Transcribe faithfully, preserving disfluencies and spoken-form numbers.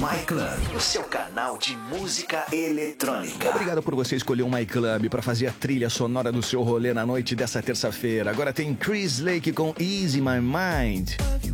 My Club, o seu canal de música eletrônica. Obrigado por você escolher o My Club para fazer a trilha sonora do seu rolê na noite dessa terça-feira. Agora tem Chris Lake com Easy My Mind.